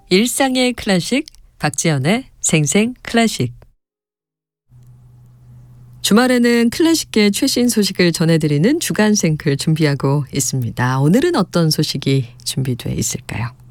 일상의 클래식, 박지연의 생생 클래식. 주말에는 클래식계 최신 소식을 전해드리는 주간 생클 준비하고 있습니다. 오늘은 어떤 소식이 준비되어 있을까요?